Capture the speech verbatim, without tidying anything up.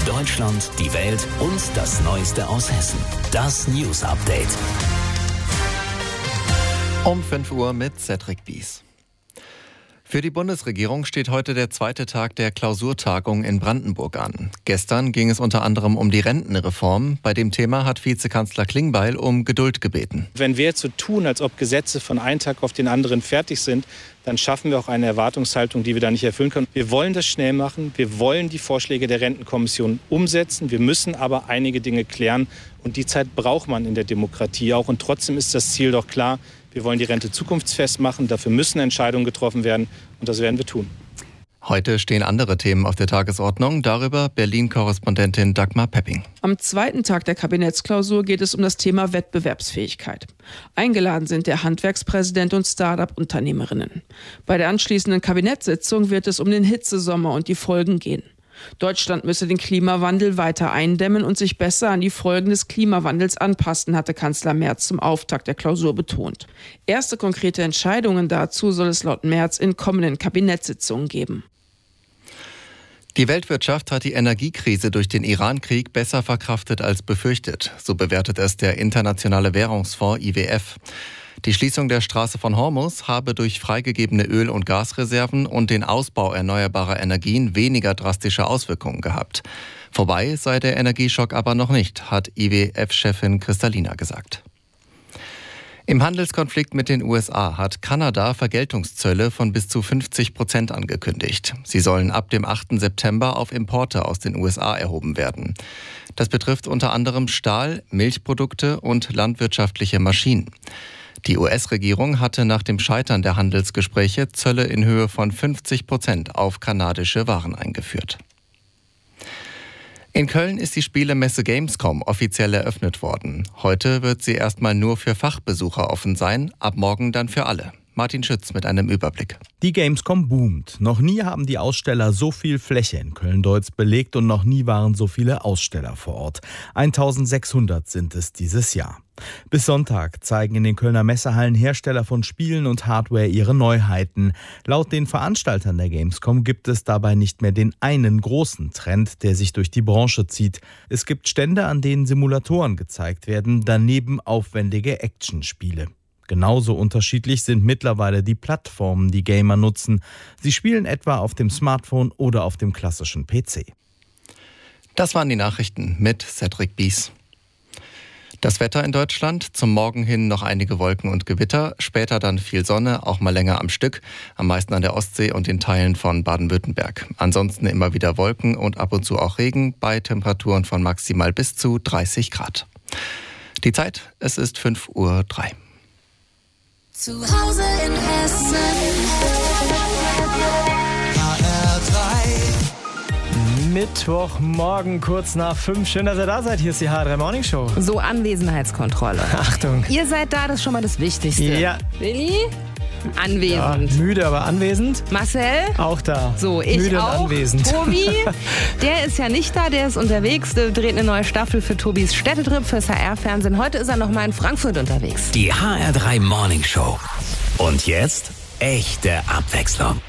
Deutschland, die Welt und das Neueste aus Hessen. Das News Update. Um fünf Uhr mit Cedric Bies. Für die Bundesregierung steht heute der zweite Tag der Klausurtagung in Brandenburg an. Gestern ging es unter anderem um die Rentenreform. Bei dem Thema hat Vizekanzler Klingbeil um Geduld gebeten. Wenn wir jetzt so tun, als ob Gesetze von einem Tag auf den anderen fertig sind, dann schaffen wir auch eine Erwartungshaltung, die wir da nicht erfüllen können. Wir wollen das schnell machen. Wir wollen die Vorschläge der Rentenkommission umsetzen. Wir müssen aber einige Dinge klären. Und die Zeit braucht man in der Demokratie auch. Und trotzdem ist das Ziel doch klar. Wir wollen die Rente zukunftsfest machen. Dafür müssen Entscheidungen getroffen werden. Und das werden wir tun. Heute stehen andere Themen auf der Tagesordnung. Darüber Berlin-Korrespondentin Dagmar Pepping. Am zweiten Tag der Kabinettsklausur geht es um das Thema Wettbewerbsfähigkeit. Eingeladen sind der Handwerkspräsident und Start-up-Unternehmerinnen. Bei der anschließenden Kabinettssitzung wird es um den Hitzesommer und die Folgen gehen. Deutschland müsse den Klimawandel weiter eindämmen und sich besser an die Folgen des Klimawandels anpassen, hatte Kanzler Merz zum Auftakt der Klausur betont. Erste konkrete Entscheidungen dazu soll es laut Merz in kommenden Kabinettssitzungen geben. Die Weltwirtschaft hat die Energiekrise durch den Iran-Krieg besser verkraftet als befürchtet. So bewertet es der Internationale Währungsfonds I W F. Die Schließung der Straße von Hormuz habe durch freigegebene Öl- und Gasreserven und den Ausbau erneuerbarer Energien weniger drastische Auswirkungen gehabt. Vorbei sei der Energieschock aber noch nicht, hat I W F-Chefin Kristalina gesagt. Im Handelskonflikt mit den U S A hat Kanada Vergeltungszölle von bis zu fünfzig Prozent angekündigt. Sie sollen ab dem achten September auf Importe aus den U S A erhoben werden. Das betrifft unter anderem Stahl, Milchprodukte und landwirtschaftliche Maschinen. Die U S-Regierung hatte nach dem Scheitern der Handelsgespräche Zölle in Höhe von fünfzig Prozent auf kanadische Waren eingeführt. In Köln ist die Spielemesse Gamescom offiziell eröffnet worden. Heute wird sie erstmal nur für Fachbesucher offen sein, ab morgen dann für alle. Martin Schütz mit einem Überblick. Die Gamescom boomt. Noch nie haben die Aussteller so viel Fläche in Köln-Deutz belegt und noch nie waren so viele Aussteller vor Ort. eintausendsechshundert sind es dieses Jahr. Bis Sonntag zeigen in den Kölner Messehallen Hersteller von Spielen und Hardware ihre Neuheiten. Laut den Veranstaltern der Gamescom gibt es dabei nicht mehr den einen großen Trend, der sich durch die Branche zieht. Es gibt Stände, an denen Simulatoren gezeigt werden, daneben aufwendige Actionspiele. Genauso unterschiedlich sind mittlerweile die Plattformen, die Gamer nutzen. Sie spielen etwa auf dem Smartphone oder auf dem klassischen P C. Das waren die Nachrichten mit Cedric Bies. Das Wetter in Deutschland, zum Morgen hin noch einige Wolken und Gewitter, später dann viel Sonne, auch mal länger am Stück, am meisten an der Ostsee und in Teilen von Baden-Württemberg. Ansonsten immer wieder Wolken und ab und zu auch Regen bei Temperaturen von maximal bis zu dreißig Grad. Die Zeit, es ist fünf Uhr drei. Zu Hause in Hessen. H R drei. Mittwochmorgen, kurz nach fünf. Schön, dass ihr da seid. Hier ist die H R drei Morning Show. So, Anwesenheitskontrolle. Achtung. Ihr seid da, das ist schon mal das Wichtigste. Ja. Willi? Ja, Anwesend. müde, aber anwesend. Marcel? Auch da. So, ich müde auch. Und anwesend. Tobi? Der ist ja nicht da, der ist unterwegs. Der dreht eine neue Staffel für Tobis Städtetrip fürs H R-Fernsehen. Heute ist er noch mal in Frankfurt unterwegs. Die H R drei Morning Show. Und jetzt echte Abwechslung.